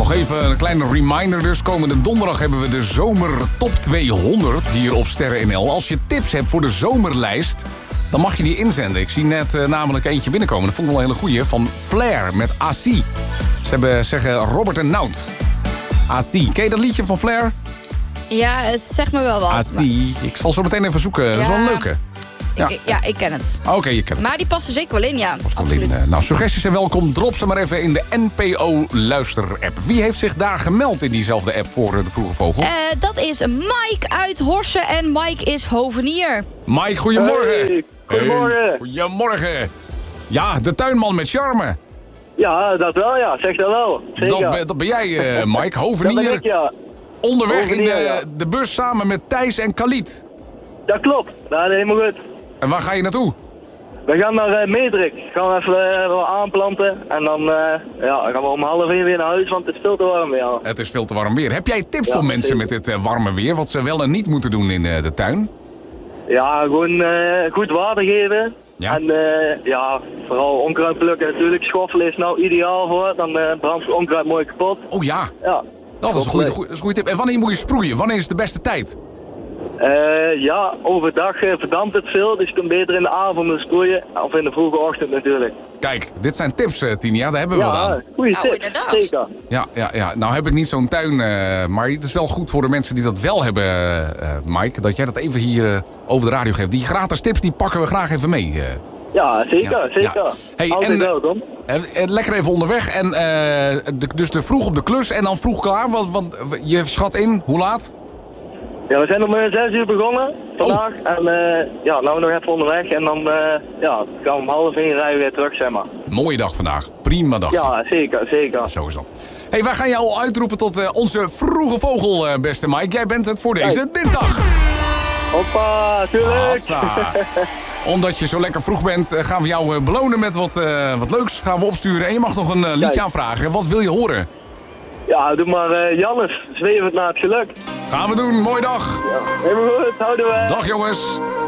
Nog even een kleine reminder dus. Komende donderdag hebben we de Zomer Top 200 hier op Sterren NL. Als je tips hebt voor de zomerlijst, dan mag je die inzenden. Ik zie net namelijk eentje binnenkomen. Dat vond ik wel een hele goeie. Van Flair met AC. Ze zeggen Robert en Nout. AC. Ken je dat liedje van Flair? Ja, het zegt me wel wat. AC. Ik zal zo meteen even zoeken. Dat is wel een leuke. Ik ken het. Oké, je kent het. Maar die past er zeker wel in, ja. Nou, suggesties zijn welkom. Drop ze maar even in de NPO-luister-app. Wie heeft zich daar gemeld in diezelfde app voor de Vroege Vogel? Dat is Mike uit Horsen en Mike is hovenier. Mike, goedemorgen. Hey, goedemorgen. Hey, goedemorgen. Ja, de tuinman met charme. Ja, dat wel, ja. Zeg dat wel. Zeker. Dat ben jij, Mike, hovenier. Dat ben ik, ja. Onderweg Hovenier, in de bus samen met Thijs en Khalid. Dat klopt. Dat is helemaal goed. En waar ga je naartoe? We gaan naar Meerdrik. Gaan we even wat aanplanten. En dan gaan we om 12:30 weer naar huis, want het is veel te warm weer. Ja. Het is veel te warm weer. Heb jij tips voor mensen met dit warme weer? Wat ze wel en niet moeten doen in de tuin? Ja, gewoon goed water geven. Ja. En vooral onkruid plukken natuurlijk. Schoffelen is nou ideaal voor. Dan brandt het onkruid mooi kapot. Oh ja, Ja. dat is een goede tip. En wanneer moet je sproeien? Wanneer is de beste tijd? Overdag verdampt het veel, dus je kunt beter in de avond sproeien. Of in de vroege ochtend natuurlijk. Kijk, dit zijn tips, Tinia. Daar hebben we wat aan. Ja, goede Nou, tip. inderdaad. Zeker. Ja. Nou heb ik niet zo'n tuin, maar het is wel goed voor de mensen die dat wel hebben, Mike. Dat jij dat even hier over de radio geeft. Die gratis tips, die pakken we graag even mee. Ja, zeker, Ja, zeker. ja. Hey, Altijd en, welkom. Lekker even onderweg. En dus de vroeg op de klus en dan vroeg klaar. Want je schat in, hoe laat? Ja, we zijn om 6 uur begonnen vandaag. En nou nog even onderweg. En dan gaan we om 12:30 rijden weer terug, zeg maar. Mooie dag vandaag. Prima dag. Ja, zeker. Zo is dat. Hey, wij gaan jou al uitroepen tot onze vroege vogel, beste Mike. Jij bent het voor deze dinsdag. Hoppa, tuurlijk. Hatsa. Omdat je zo lekker vroeg bent, gaan we jou belonen met wat leuks. Gaan we opsturen. En je mag nog een liedje aanvragen. Wat wil je horen? Ja, doe maar Jannes, zwevend naar het geluk. Gaan we doen. Mooie dag. Ja, helemaal goed, houden we. Dag jongens.